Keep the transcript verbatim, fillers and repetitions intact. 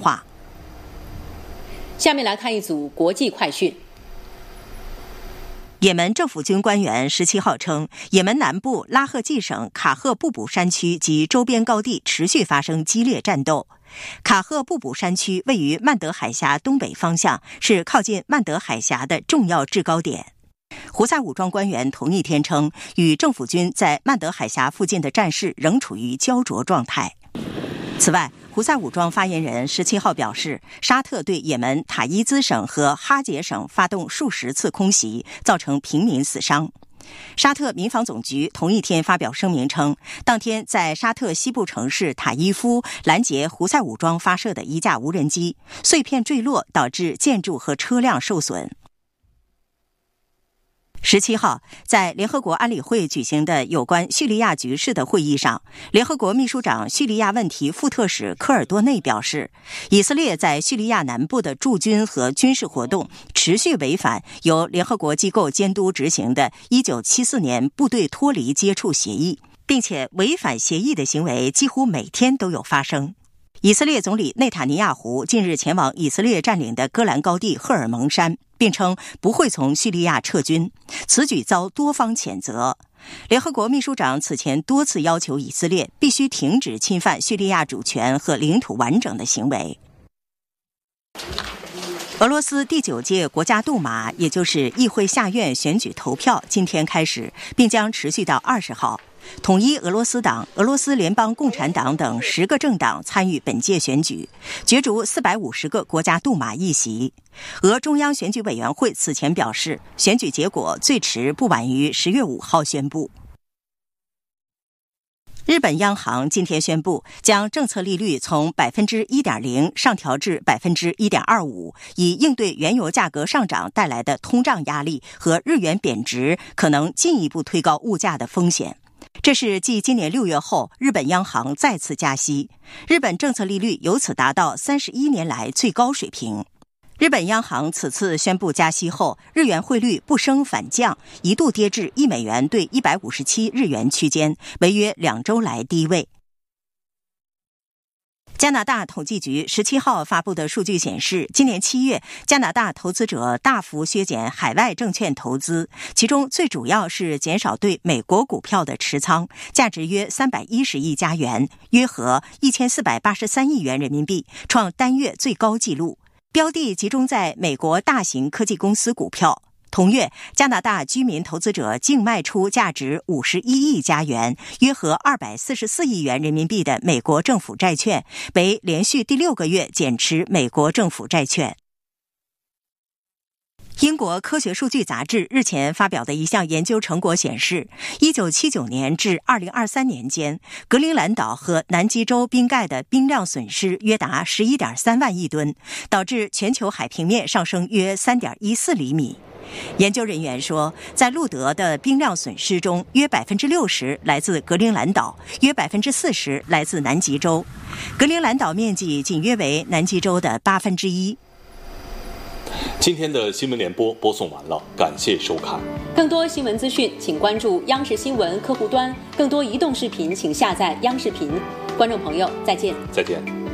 化。 下面来看一组国际快讯。 也门政府军官员十七号称，也门南部拉赫济省卡赫布卜山区及周边高地持续发生激烈战斗。卡赫布卜山区位于曼德海峡东北方向，是靠近曼德海峡的重要制高点。胡塞武装官员同一天称，与政府军在曼德海峡附近的战事仍处于焦灼状态。此外，胡塞武装发言人十七号表示，沙特对也门塔伊兹省和哈杰省发动数十次空袭，造成平民死伤。沙特民防总局同一天发表声明称，当天在沙特西部城市塔伊夫拦截胡塞武装发射的一架无人机，碎片坠落，导致建筑和车辆受损。十七号，在联合国安理会举行的有关叙利亚局势的会议上，联合国秘书长叙利亚问题副特使科尔多内表示，以色列在叙利亚南部的驻军和军事活动持续违反由联合国机构监督执行的一九七四年部队脱离接触协议，并且违反协议的行为几乎每天都有发生。以色列总理内塔尼亚胡近日前往以色列占领的戈兰高地赫尔蒙山，并称不会从叙利亚撤军，此举遭多方谴责。联合国秘书长此前多次要求以色列必须停止侵犯叙利亚主权和领土完整的行为。俄罗斯第九届国家杜马，也就是议会下院选举投票今天开始，并将持续到二十号。统一俄罗斯党、俄罗斯联邦共产党等十个政党参与本届选举，角逐四百五十个国家杜马议席。俄中央选举委员会此前表示，选举结果最迟不晚于十月五号宣布。日本央行今天宣布，将政策利率从百分之一点零上调至百分之一点二五，以应对原油价格上涨带来的通胀压力和日元贬值可能进一步推高物价的风险。这是继今年六月后，日本央行再次加息，日本政策利率由此达到三十一年来最高水平。日本央行此次宣布加息后，日元汇率不升反降，一度跌至一美元兑一百五十七日元区间，为约两周来低位。加拿大统计局十七号发布的数据显示，今年七月，加拿大投资者大幅削减海外证券投资，其中最主要是减少对美国股票的持仓，价值约三百一十亿加元，约合一千四百八十三亿元人民币，创单月最高纪录。标的集中在美国大型科技公司股票。同月，加拿大居民投资者净卖出价值五十一亿加元，约合二百四十四亿元人民币的美国政府债券，为连续第六个月减持美国政府债券。英国科学数据杂志日前发表的一项研究成果显示，一九七九年至二零二三年间，格陵兰岛和南极洲冰盖的冰量损失约达 十一点三万亿吨，导致全球海平面上升约 三点一四厘米。研究人员说，在路德的冰量损失中，约 百分之六十 来自格陵兰岛，约 百分之四十 来自南极洲。格陵兰岛面积仅约为南极洲的八分之一。 今天的新闻联播播送完了，感谢收看。 更多新闻资讯，请关注央视新闻客户端。更多移动视频，请下载央视频。观众朋友，再见。 再见。